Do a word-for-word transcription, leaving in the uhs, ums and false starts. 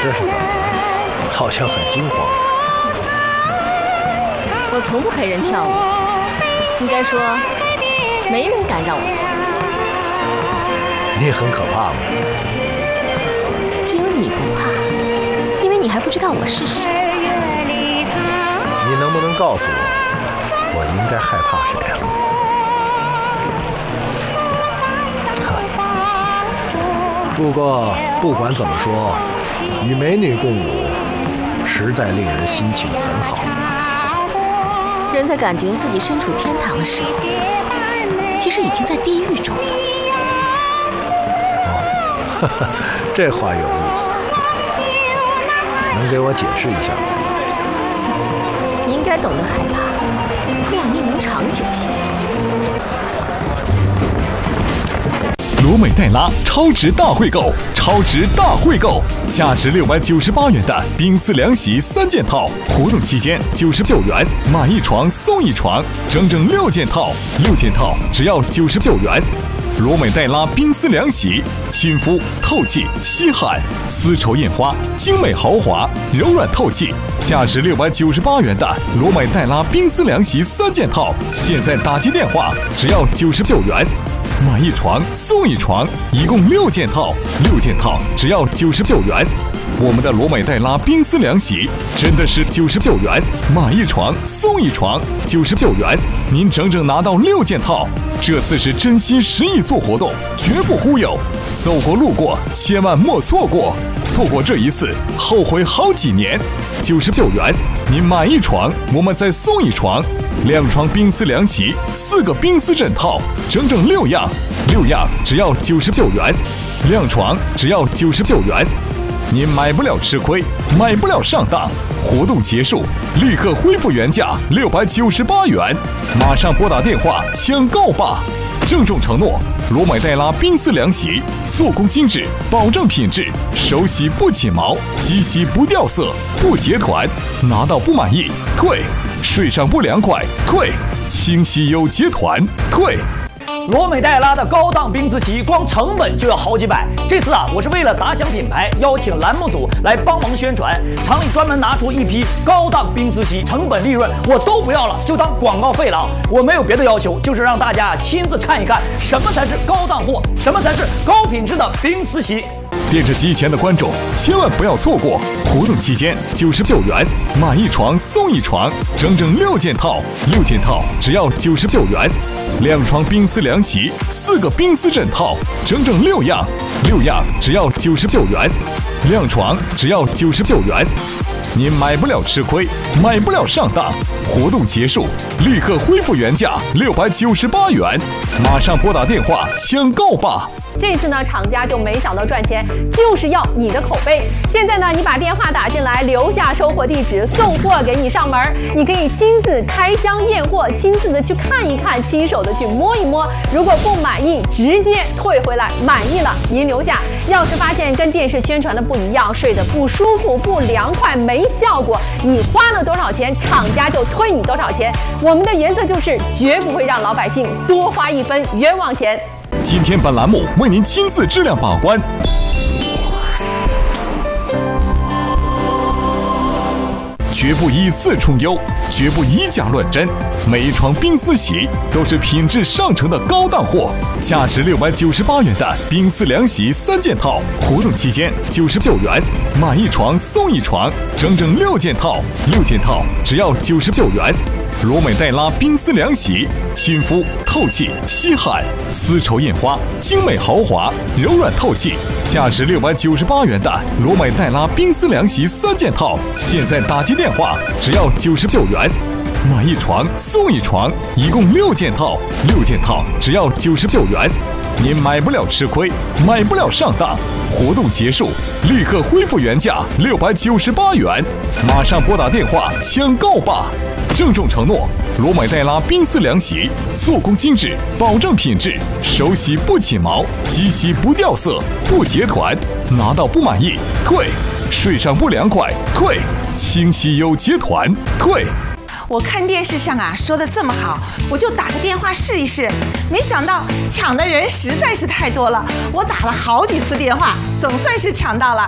这是怎么了？好像很惊慌。 我从不陪人跳舞，应该说，没人敢让我陪。 你很可怕吗？ 只有你不怕，因为你还不知道我是谁。 你能不能告诉我，我应该害怕谁啊？不过不管怎么说，与美女共舞，实在令人心情很好。 人在感觉自己身处天堂的时候，其实已经在地狱中了。 哦，呵呵，这话有意思，能给我解释一下吗？ 你应该懂得害怕，那样命能长久些。 罗美黛拉超值大汇购，超值大汇购，价值六百九十八元的冰丝凉席三件套，活动期间九十九元，买一床送一床，整整六件套，六件套只要九十九元。罗美黛拉冰丝凉席，亲肤透气吸汗，丝绸印花，精美豪华，柔软透气，价值六百九十八元的罗美黛拉冰丝凉席三件套，现在打击电话只要九十九元。买一床送一床，一共六件套，六件套只要九十九元。我们的罗美黛拉冰丝凉席真的是九十九元，买一床送一床，九十九元，您整整拿到六件套。这次是真心实意做活动，绝不忽悠。走过路过，千万莫错过，错过这一次，后悔好几年。九十九元，您买一床，我们再送一床。两床冰丝凉席，四个冰丝枕套，整整六样，六样只要九十九元，两床只要九十九元。您买不了吃亏，买不了上当。活动结束，立刻恢复原价六百九十八元，马上拨打电话抢购吧！郑重承诺，罗美黛拉冰丝凉席，做工精致，保证品质，手洗不起毛，机洗不掉色，不结团，拿到不满意退，睡上不凉快退，清洗有结团退。 罗美黛拉的高档冰丝席，光成本就要好几百。这次啊，我是为了打响品牌，邀请栏目组来帮忙宣传。厂里专门拿出一批高档冰丝席，成本利润我都不要了，就当广告费了啊！我没有别的要求，就是让大家亲自看一看什么才是高档货，什么才是高品质的冰丝席。 电视机前的观众千万不要错过！活动期间九十九元，买一床送一床，整整六件套，六件套只要九十九元。两床冰丝凉席，四个冰丝枕套，整整六样，六样只要九十九元。两床只要九十九元。您买不了吃亏，买不了上当。活动结束，立刻恢复原价六百九十八元，马上拨打电话抢购吧！ 这次呢，厂家就没想到赚钱，就是要你的口碑。现在呢，你把电话打进来，留下收货地址，送货给你上门。你可以亲自开箱验货，亲自的去看一看，亲手的去摸一摸。如果不满意，直接退回来；满意了，您留下。要是发现跟电视宣传的不一样，睡得不舒服、不凉快、没效果，你花了多少钱，厂家就退你多少钱。我们的原则就是绝不会让老百姓多花一分冤枉钱。 今天本栏目为您亲自质量把关，绝不以次充优，绝不以假乱真。每一床冰丝席都是品质上乘的高档货，价值六百九十八元的冰丝凉席三件套，活动期间九十九元，买一床送一床，整整六件套，六件套只要九十九元。罗美黛拉冰丝凉席，亲肤透气吸汗，丝绸印花，精美豪华，柔软透气，价值六百九十八元的罗美黛拉冰丝凉席三件套，现在打击电话只要九十九元，买一床送一床，一共六件套，六件套只要九十九元。您买不了吃亏，买不了上当。活动结束，立刻恢复原价六百九十八元，马上拨打电话抢购吧！郑重承诺，罗美黛拉冰丝凉席，做工精致，保证品质，手洗不起毛，机洗不掉色，不结团，拿到不满意退，睡上不凉快退，清洗有结团退。 我看电视上啊说的这么好，我就打个电话试一试。没想到抢的人实在是太多了，我打了好几次电话，总算是抢到了。